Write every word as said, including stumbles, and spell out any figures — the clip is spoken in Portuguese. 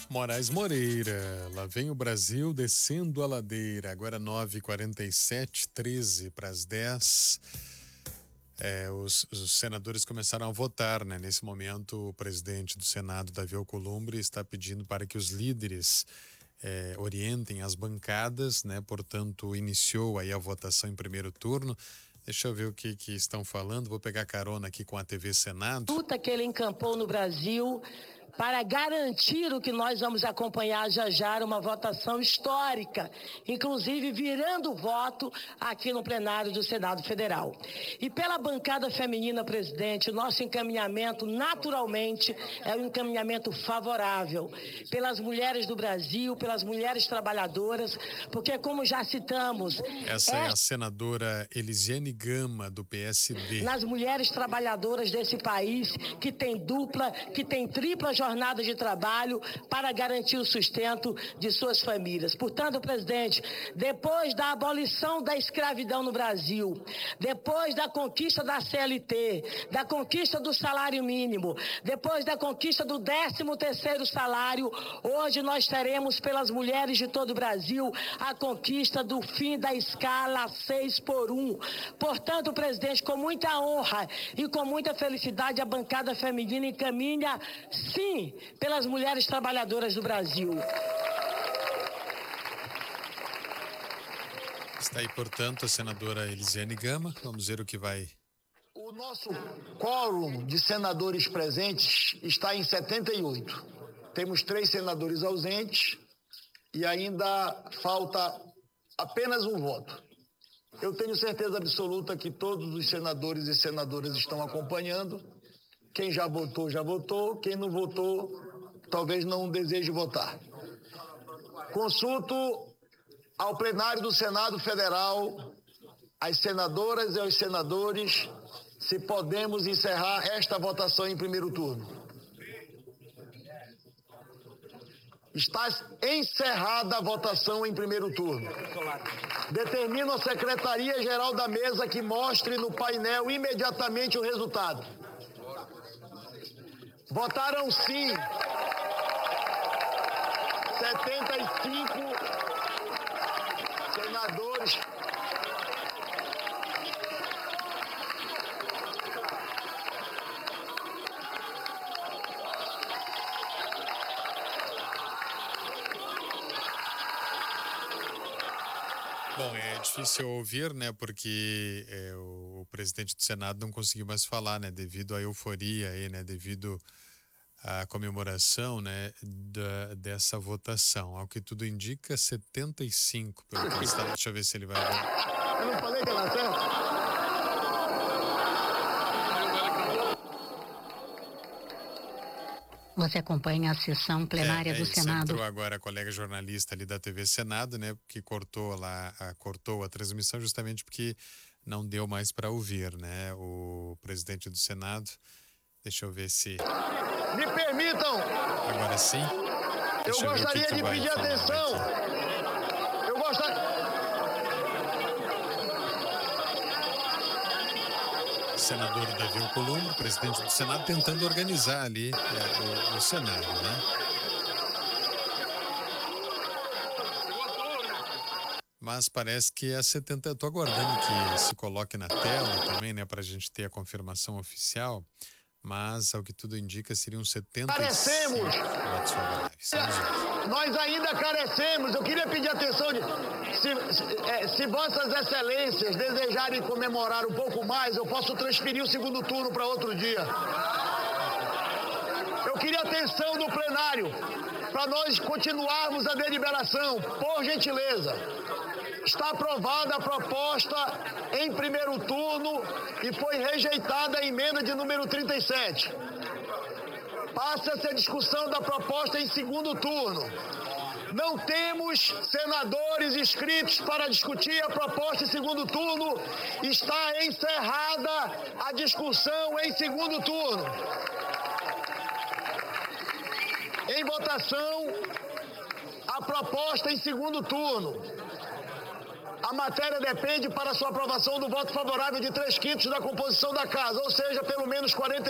Moraes Moreira, lá vem o Brasil descendo a ladeira, agora nove e quarenta e sete, treze para as dez. É, os, os senadores começaram a votar, né? Nesse momento, o presidente do Senado, Davi Alcolumbre, está pedindo para que os líderes é, orientem as bancadas, né? Portanto, iniciou aí a votação em primeiro turno. Deixa eu ver o que, que estão falando. Vou pegar carona aqui com a T V Senado. Luta que ele encampou no Brasil para garantir o que nós vamos acompanhar já já, uma votação histórica, inclusive virando voto aqui no plenário do Senado Federal. E pela bancada feminina, presidente, o nosso encaminhamento naturalmente é um encaminhamento favorável pelas mulheres do Brasil, pelas mulheres trabalhadoras, porque como já citamos... Essa é, é a senadora Elisiane Gama, do P S D. Nas mulheres trabalhadoras desse país, que tem dupla, que tem tripla jornada jornada de trabalho para garantir o sustento de suas famílias. Portanto, presidente, depois da abolição da escravidão no Brasil, depois da conquista da C L T, da conquista do salário mínimo, depois da conquista do décimo terceiro salário, hoje nós teremos pelas mulheres de todo o Brasil a conquista do fim da escala seis por um. Portanto, presidente, com muita honra e com muita felicidade, a bancada feminina encaminha, sim, pelas mulheres trabalhadoras do Brasil. Está aí, portanto, a senadora Elisiane Gama. Vamos ver o que vai. O nosso quórum de senadores presentes está em setenta e oito. Temos três senadores ausentes e ainda falta apenas um voto. Eu tenho certeza absoluta que todos os senadores e senadoras estão acompanhando. Quem já votou, já votou. Quem não votou, talvez não deseje votar. Consulto ao plenário do Senado Federal, as senadoras e os senadores, se podemos encerrar esta votação em primeiro turno. Está encerrada a votação em primeiro turno. Determino a Secretaria-Geral da Mesa que mostre no painel imediatamente o resultado. Votaram sim setenta e cinco senadores. Bom, é difícil ouvir, né, porque é, o, o presidente do Senado não conseguiu mais falar, né, devido à euforia aí, né, devido à comemoração, né, da, dessa votação. Ao que tudo indica, setenta e cinco, pelo que está. Deixa eu ver se ele vai ver. Eu não falei que era certo? Você acompanha a sessão plenária é, é, do Senado. Entrou agora a colega jornalista ali da T V Senado, né, que cortou lá, a, cortou a transmissão justamente porque não deu mais para ouvir, né, o presidente do Senado. Deixa eu ver se... Me permitam! Agora sim? Eu gostaria de pedir atenção. Aqui. Eu gostaria... Senador Davi Alcolumbre, presidente do Senado, tentando organizar ali é, o, o cenário, né? Mas parece que é setenta. Eu tô aguardando que se coloque na tela também, né, para a gente ter a confirmação oficial. Mas, ao que tudo indica, seriam setenta e cinco votos favoráveis. Nós ainda carecemos. Eu queria pedir atenção de, se, se, é, se vossas excelências desejarem comemorar um pouco mais, eu posso transferir o segundo turno para outro dia. Eu queria atenção do plenário para nós continuarmos a deliberação, por gentileza. Está aprovada a proposta em primeiro turno e foi rejeitada a emenda de número trinta e sete. Passa-se a discussão da proposta em segundo turno. Não temos senadores inscritos para discutir a proposta em segundo turno. Está encerrada a discussão em segundo turno. Em votação, a proposta em segundo turno. A matéria depende para sua aprovação do voto favorável de três quintos da composição da casa, ou seja, pelo menos quarenta